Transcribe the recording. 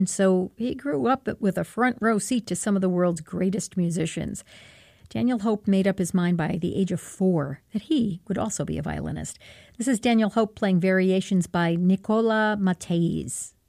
And so he grew up with a front row seat to some of the world's greatest musicians. Daniel Hope made up his mind by the age of 4 that he would also be a violinist. This is Daniel Hope playing Variations by Nicola Matthys.